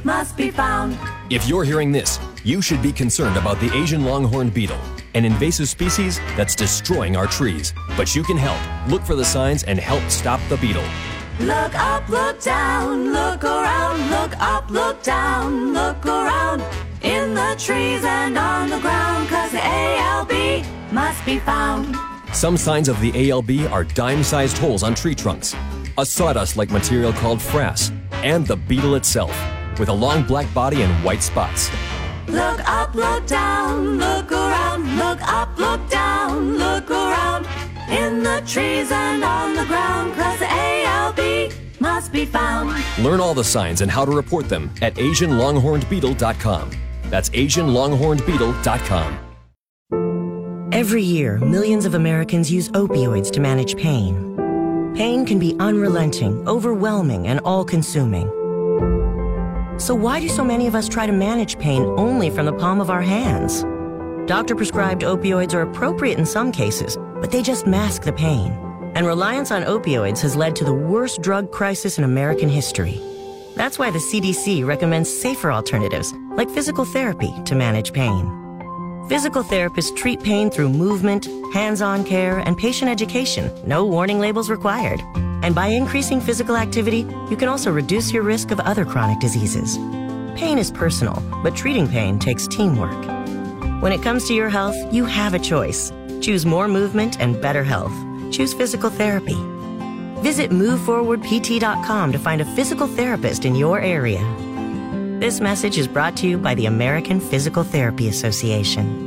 must be found. If you're hearing this, you should be concerned about the Asian longhorn beetle, an invasive species that's destroying our trees. But you can help. Look for the signs and help stop the beetle. Look up, look down, look around, look up, look down, look around, in the trees and on the ground, 'cause the ALB must be found. Some signs of the ALB are dime-sized holes on tree trunks, a sawdust-like material called frass, and the beetle itself, with a long black body and white spots. Look up, look down, look around, look up, look down, look around, in the trees and on the ground, 'cause the ALB must be found. Learn all the signs and how to report them at AsianLonghornedBeetle.com. That's AsianLonghornedBeetle.com. Every year, millions of Americans use opioids to manage pain. Pain can be unrelenting, overwhelming, and all-consuming. So why do so many of us try to manage pain only from the palm of our hands? Doctor-prescribed opioids are appropriate in some cases, but they just mask the pain. And reliance on opioids has led to the worst drug crisis in American history. That's why the CDC recommends safer alternatives, like physical therapy, to manage pain. Physical therapists treat pain through movement, hands-on care, and patient education. No warning labels required. And by increasing physical activity, you can also reduce your risk of other chronic diseases. Pain is personal, but treating pain takes teamwork. When it comes to your health, you have a choice. Choose more movement and better health. Choose physical therapy. Visit MoveForwardPT.com to find a physical therapist in your area. This message is brought to you by the American Physical Therapy Association.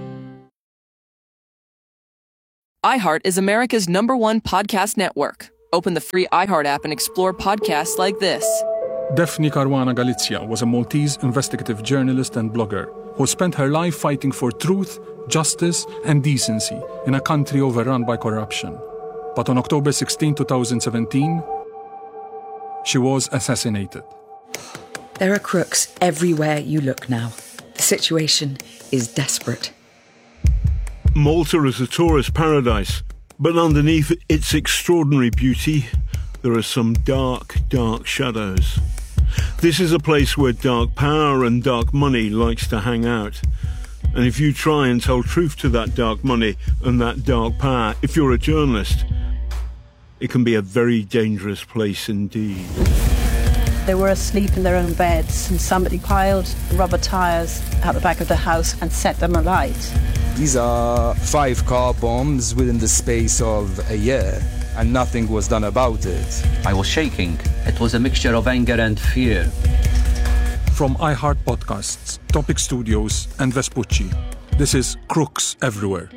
iHeart is America's #1 podcast network. Open the free iHeart app and explore podcasts like this. Daphne Caruana Galizia was a Maltese investigative journalist and blogger who spent her life fighting for truth, justice, and decency in a country overrun by corruption. But on October 16, 2017, she was assassinated. There are crooks everywhere you look now. The situation is desperate. Malta is a tourist paradise, but underneath its extraordinary beauty, there are some dark, dark shadows. This is a place where dark power and dark money likes to hang out. And if you try and tell truth to that dark money and that dark power, if you're a journalist, it can be a very dangerous place indeed. They were asleep in their own beds and somebody piled rubber tyres out the back of the house and set them alight. These are 5 car bombs within the space of a year, and nothing was done about it. I was shaking. It was a mixture of anger and fear. From iHeart Podcasts, Topic Studios, and Vespucci, this is Crooks Everywhere.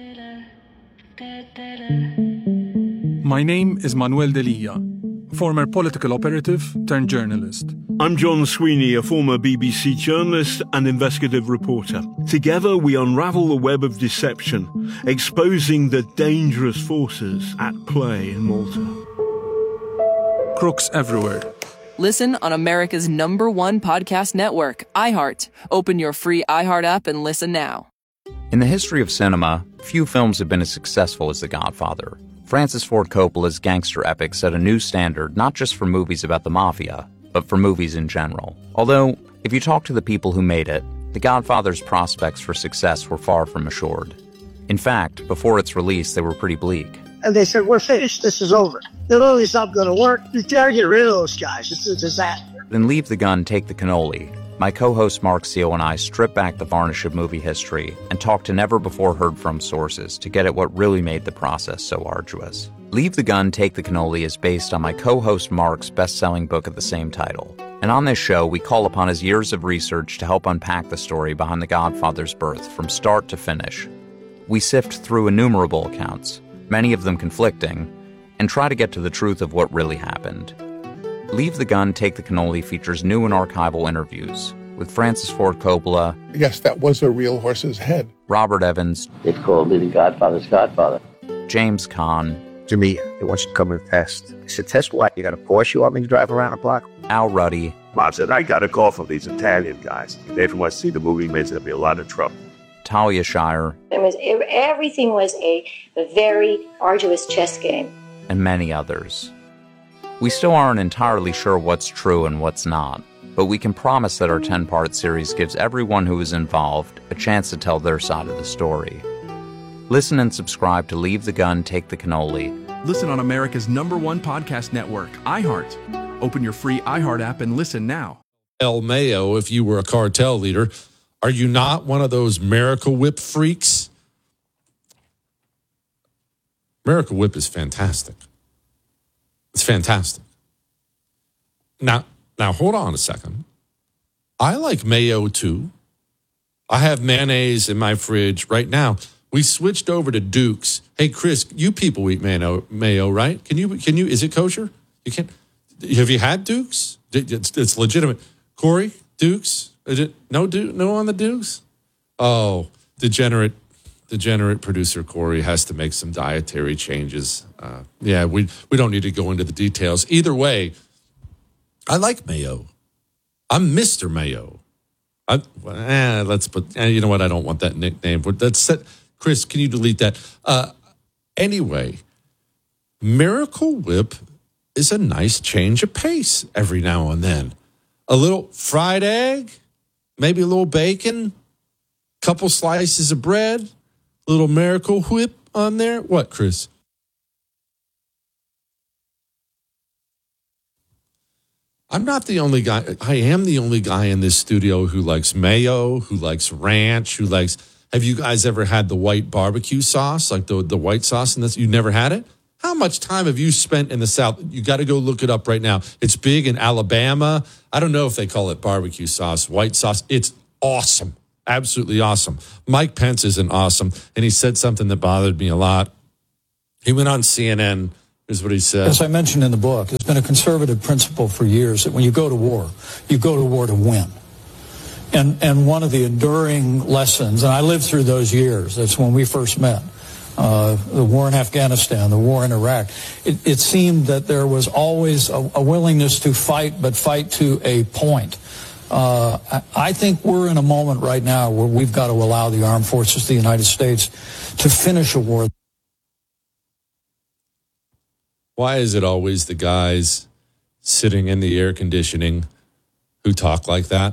My name is Manuel Delia, former political operative turned journalist. I'm John Sweeney, a former BBC journalist and investigative reporter. Together we unravel the web of deception, exposing the dangerous forces at play in Malta. Crooks Everywhere. Listen on America's #1 podcast network, iHeart. Open your free iHeart app and listen now. In the history of cinema, few films have been as successful as The Godfather. Francis Ford Coppola's gangster epic set a new standard not just for movies about the mafia, but for movies in general. Although, if you talk to the people who made it, The Godfather's prospects for success were far from assured. In fact, before its release, they were pretty bleak. And they said, we're finished, this is over. The movie's not going to work. You gotta get rid of those guys. It's a disaster. Then Leave the Gun, Take the Cannoli. My co-host Mark Seal and I strip back the varnish of movie history and talk to never-before-heard-from sources to get at what really made the process so arduous. Leave the Gun, Take the Cannoli is based on my co-host Mark's best-selling book of the same title. And on this show, we call upon his years of research to help unpack the story behind The Godfather's birth from start to finish. We sift through innumerable accounts, many of them conflicting, and try to get to the truth of what really happened. Leave the Gun, Take the Cannoli features new and archival interviews with Francis Ford Coppola. Yes, that was a real horse's head. Robert Evans. They called me the Godfather's Godfather. James Caan. To me, they want you to come and test. I said, test what? You got a Porsche you want me to drive around the block? Al Ruddy. Mom said, I got a call from these Italian guys. They from want to see the movie, means there'll be a lot of trouble. Talia Shire. Everything was a very arduous chess game. And many others. We still aren't entirely sure what's true and what's not, but we can promise that our 10-part series gives everyone who is involved a chance to tell their side of the story. Listen and subscribe to Leave the Gun, Take the Cannoli. Listen on America's #1 podcast network, iHeart. Open your free iHeart app and listen now. El Mayo, if you were a cartel leader, are you not one of those Miracle Whip freaks? Miracle Whip is fantastic. It's fantastic. Now, hold on a second. I like mayo too. I have mayonnaise in my fridge right now. We switched over to Duke's. Hey, Chris, you people eat mayo, right? Can you? Is it kosher? You can't. Have you had Duke's? It's legitimate. Corey, Duke's? Is it no on the Duke's? Oh, degenerate producer Corey has to make some dietary changes. We don't need to go into the details. Either way, I like mayo. I'm Mr. Mayo. Let's put. You know what? I don't want that nickname. That's set. Chris, can you delete that? Anyway, Miracle Whip is a nice change of pace every now and then. A little fried egg, maybe a little bacon, couple slices of bread, a little Miracle Whip on there. What, Chris? I'm not the only guy. I am the only guy in this studio who likes mayo, who likes ranch, who likes... Have you guys ever had the white barbecue sauce, like the white sauce? And you never had it? How much time have you spent in the South? You got to go look it up right now. It's big in Alabama. I don't know if they call it barbecue sauce, white sauce. It's awesome. Absolutely awesome. Mike Pence isn't awesome. And he said something that bothered me a lot. He went on CNN. Here's what he said. As I mentioned in the book, it's been a conservative principle for years that when you go to war to win. And one of the enduring lessons, and I lived through those years, that's when we first met, the war in Afghanistan, the war in Iraq, it seemed that there was always a willingness to fight, but fight to a point. I think we're in a moment right now where we've got to allow the armed forces of the United States to finish a war. Why is it always the guys sitting in the air conditioning who talk like that?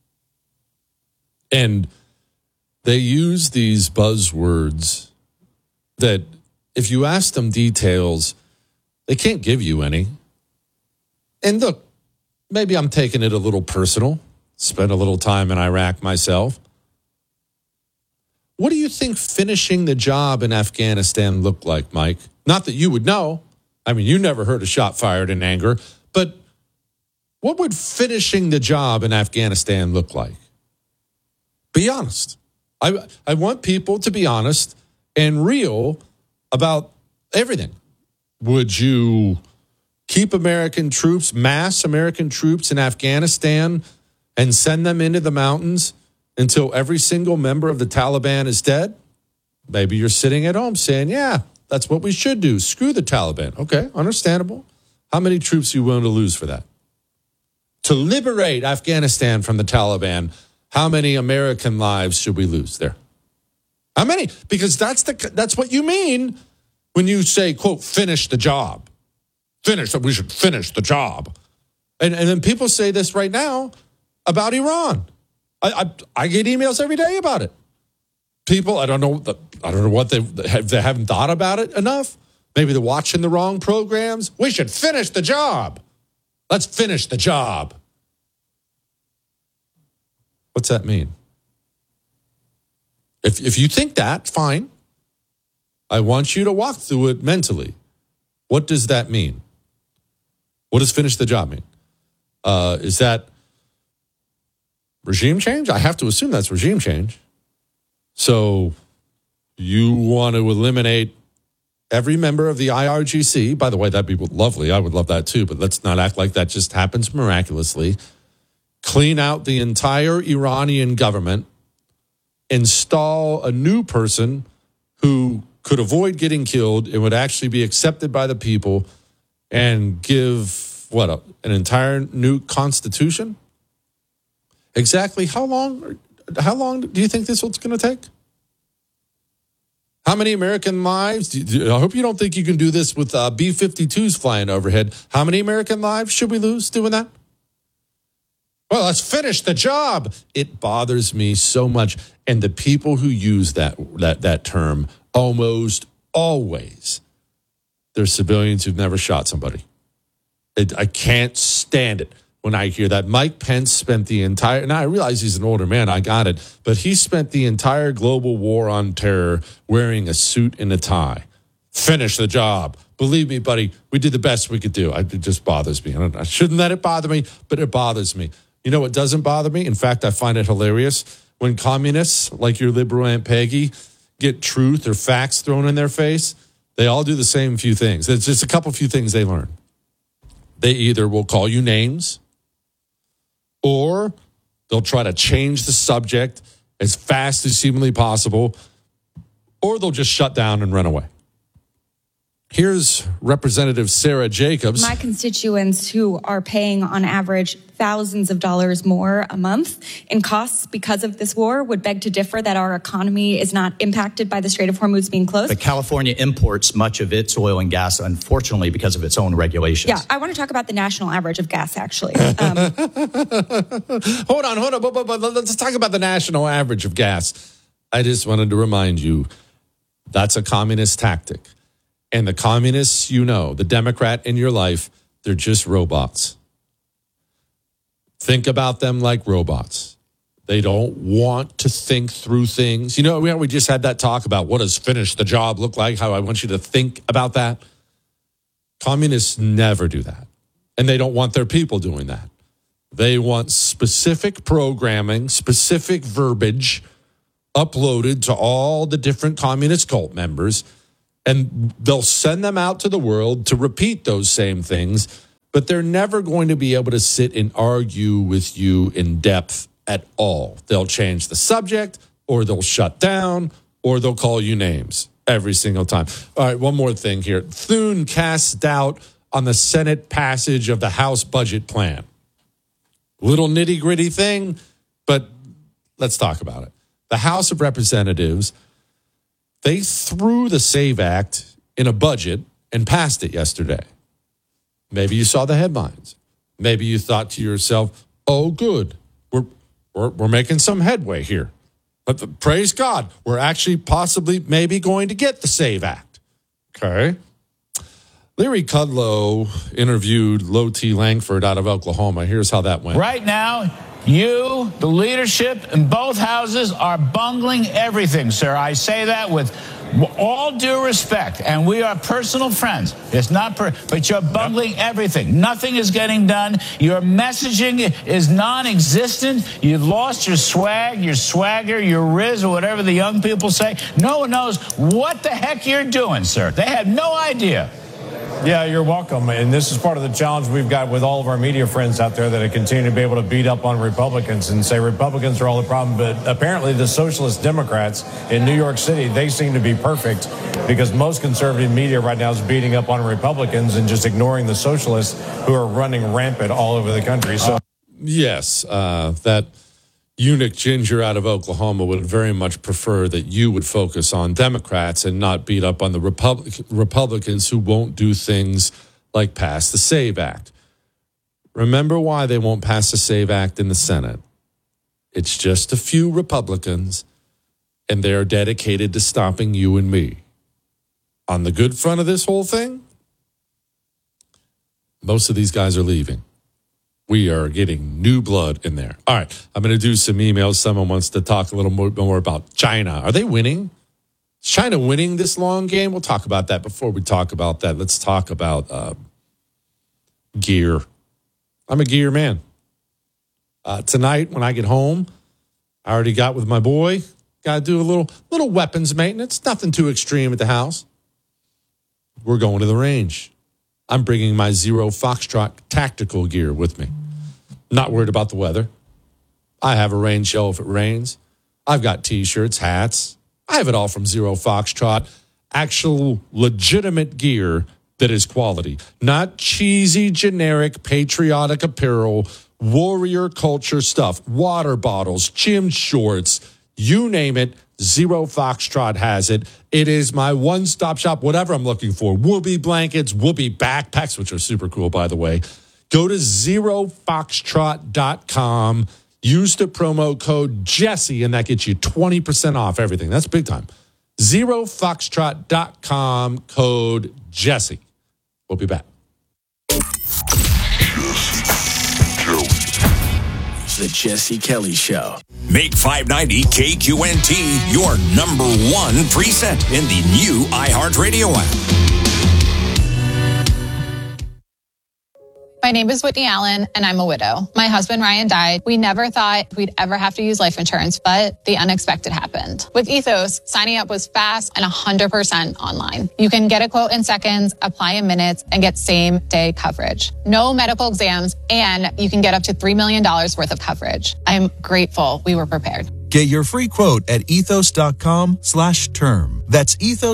And they use these buzzwords that if you ask them details, they can't give you any. And look, maybe I'm taking it a little personal. Spent a little time in Iraq myself. What do you think finishing the job in Afghanistan looked like, Mike? Not that you would know. I mean, you never heard a shot fired in anger. But what would finishing the job in Afghanistan look like? Be honest. I want people to be honest and real about everything. Would you keep American troops, mass American troops in Afghanistan and send them into the mountains until every single member of the Taliban is dead? Maybe you're sitting at home saying, yeah, that's what we should do. Screw the Taliban. Okay, understandable. How many troops are you willing to lose for that? To liberate Afghanistan from the Taliban, how many American lives should we lose there? How many? Because that's what you mean when you say, quote, finish the job. We should finish the job. And then people say this right now about Iran. I get emails every day about it. People, I don't know what they haven't thought about it enough. Maybe they're watching the wrong programs. We should finish the job. Let's finish the job. What's that mean? If you think that, fine. I want you to walk through it mentally. What does that mean? What does finish the job mean? Is that regime change? I have to assume that's regime change. So you want to eliminate every member of the IRGC. By the way, that'd be lovely. I would love that too, but let's not act like that just happens miraculously. Clean out the entire Iranian government, install a new person who could avoid getting killed and would actually be accepted by the people, and give, an entire new constitution? Exactly how long do you think this one's going to take? How many American lives? I hope you don't think you can do this with B-52s flying overhead. How many American lives should we lose doing that? Well, let's finish the job. It bothers me so much. And the people who use that term almost always, they're civilians who've never shot somebody. I can't stand it when I hear that. Mike Pence spent the entire, now I realize he's an older man, I got it, but he spent the entire global war on terror wearing a suit and a tie. Finish the job. Believe me, buddy, we did the best we could do. It just bothers me. I shouldn't let it bother me, but it bothers me. You know what doesn't bother me? In fact, I find it hilarious when communists like your liberal Aunt Peggy get truth or facts thrown in their face. They all do the same few things. There's just a couple few things they learn. They either will call you names or they'll try to change the subject as fast as humanly possible, or they'll just shut down and run away. Here's Representative Sarah Jacobs. My constituents who are paying on average thousands of dollars more a month in costs because of this war would beg to differ that our economy is not impacted by the Strait of Hormuz being closed. But California imports much of its oil and gas, unfortunately, because of its own regulations. Yeah, I want to talk about the national average of gas, actually. Hold on. But let's talk about the national average of gas. I just wanted to remind you, that's a communist tactic. And the communists, the Democrat in your life, they're just robots. Think about them like robots. They don't want to think through things. We just had that talk about what does finish the job look like, how I want you to think about that. Communists never do that. And they don't want their people doing that. They want specific programming, specific verbiage uploaded to all the different communist cult members. And they'll send them out to the world to repeat those same things, but they're never going to be able to sit and argue with you in depth at all. They'll change the subject, or they'll shut down, or they'll call you names every single time. All right, one more thing here. Thune casts doubt on the Senate passage of the House budget plan. Little nitty-gritty thing, but let's talk about it. The House of Representatives, they threw the SAVE Act in a budget and passed it yesterday. Maybe you saw the headlines. Maybe you thought to yourself, oh, good, we're making some headway here. But praise God, we're actually possibly maybe going to get the SAVE Act. Okay. Larry Kudlow interviewed Lo T. Langford out of Oklahoma. Here's how that went. Right now, you, the leadership in both houses, are bungling everything, sir. I say that with all due respect, and we are personal friends. It's not, but you're bungling everything. Nothing is getting done. Your messaging is non-existent. You've lost your swag, your swagger, your riz, or whatever the young people say. No one knows what the heck you're doing, sir. They have no idea. Yeah, you're welcome. And this is part of the challenge we've got with all of our media friends out there that continue to be able to beat up on Republicans and say Republicans are all the problem. But apparently the socialist Democrats in New York City, they seem to be perfect because most conservative media right now is beating up on Republicans and just ignoring the socialists who are running rampant all over the country. So, yes, that eunuch Ginger out of Oklahoma would very much prefer that you would focus on Democrats and not beat up on the Republicans who won't do things like pass the SAVE Act. Remember why they won't pass the SAVE Act in the Senate. It's just a few Republicans, and they're dedicated to stopping you and me. On the good front of this whole thing, most of these guys are leaving. We are getting new blood in there. All right, I'm going to do some emails. Someone wants to talk a little more about China. Are they winning? Is China winning this long game? We'll talk about that. Before we talk about that, let's talk about gear. I'm a gear man. Tonight, when I get home, I already got with my boy. Got to do a little weapons maintenance. Nothing too extreme at the house. We're going to the range. I'm bringing my Zero Foxtrot tactical gear with me. Not worried about the weather. I have a rain shell if it rains. I've got T-shirts, hats. I have it all from Zero Foxtrot. Actual legitimate gear that is quality. Not cheesy, generic, patriotic apparel, warrior culture stuff. Water bottles, gym shorts, you name it. Zero Foxtrot has it. It is my one-stop shop, whatever I'm looking for. Whoopee blankets, whoopee backpacks, which are super cool, by the way. Go to zerofoxtrot.com. Use the promo code Jesse, and that gets you 20% off everything. That's big time. zerofoxtrot.com, code Jesse. We'll be back. The Jesse Kelly Show. Make 590 KQNT your number one preset in the new iHeartRadio app. My name is Whitney Allen, and I'm a widow. My husband, Ryan, died. We never thought we'd ever have to use life insurance, but the unexpected happened. With Ethos, signing up was fast and 100% online. You can get a quote in seconds, apply in minutes, and get same-day coverage. No medical exams, and you can get up to $3 million worth of coverage. I'm grateful we were prepared. Get your free quote at ethos.com/term. That's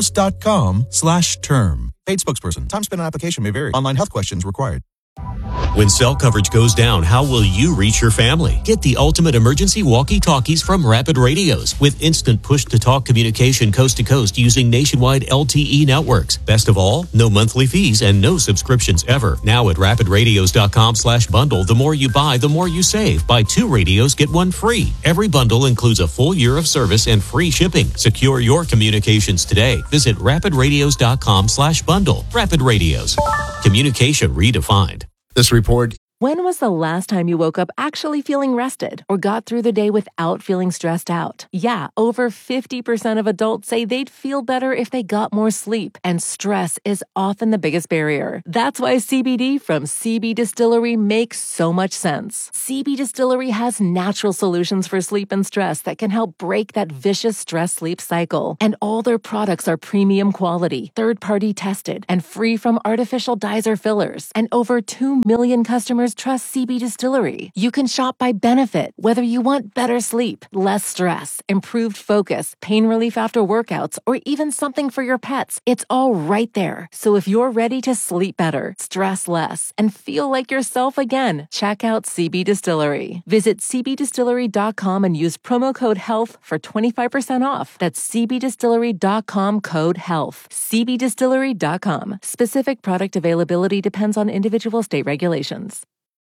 ethos.com/term. Paid spokesperson. Time spent on application may vary. Online health questions required. When cell coverage goes down, how will you reach your family? Get the ultimate emergency walkie-talkies from Rapid Radios with instant push-to-talk communication coast to coast using nationwide LTE networks. Best of all, no monthly fees and no subscriptions ever. Now at rapidradios.com/bundle, the more you buy, the more you save. Buy 2 radios, get 1 free. Every bundle includes a full year of service and free shipping. Secure your communications today. Visit rapidradios.com/bundle. Rapid Radios. Communication redefined. This report. When was the last time you woke up actually feeling rested or got through the day without feeling stressed out? Yeah, over 50% of adults say they'd feel better if they got more sleep, and stress is often the biggest barrier. That's why CBD from CB Distillery makes so much sense. CB Distillery has natural solutions for sleep and stress that can help break that vicious stress-sleep cycle. And all their products are premium quality, third-party tested, and free from artificial dyes or fillers. And over 2 million customers trust CB Distillery. You can shop by benefit, whether you want better sleep, less stress, improved focus, pain relief after workouts, or even something for your pets. It's all right there. So if you're ready to sleep better, stress less, and feel like yourself again, check out CB Distillery. Visit cbdistillery.com and use promo code HEALTH for 25% off. That's cbdistillery.com, code HEALTH. cbdistillery.com. Specific product availability depends on individual state regulations.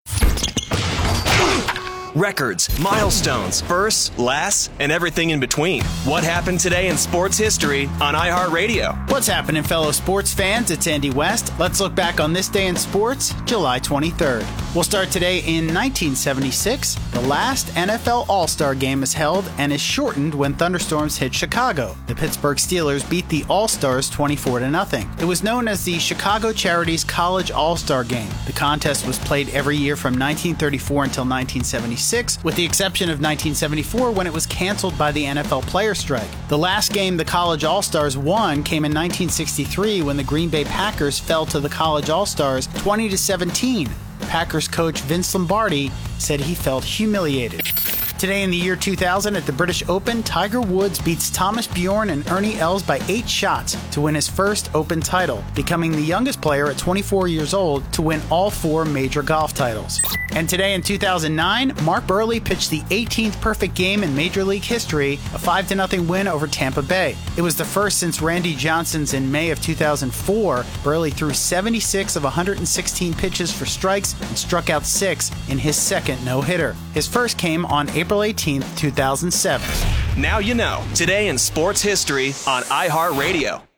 Records, milestones, firsts, lasts, and everything in between. What happened today in sports history on iHeartRadio? What's happening, fellow sports fans? It's Andy West. Let's look back on this day in sports, July 23rd. We'll start today in 1976. The last NFL All-Star game is held and is shortened when thunderstorms hit Chicago. The Pittsburgh Steelers beat the All-Stars 24-0. It was known as the Chicago Charities College All-Star Game. The contest was played every year from 1934 until 1976. With the exception of 1974 when it was canceled by the NFL player strike. The last game the College All-Stars won came in 1963 when the Green Bay Packers fell to the College All-Stars 20-17. Packers coach Vince Lombardi said he felt humiliated. Today in the year 2000 at the British Open, Tiger Woods beats Thomas Bjorn and Ernie Els by 8 shots to win his first Open title, becoming the youngest player at 24 years old to win all 4 major golf titles. And today in 2009, Mark Buehrle pitched the 18th perfect game in Major League history, a 5-0 win over Tampa Bay. It was the first since Randy Johnson's in May of 2004. Buehrle threw 76 of 116 pitches for strikes and struck out 6 in his second no-hitter. His first came on April 18th, 2007. Now you know. Today in sports history on iHeartRadio.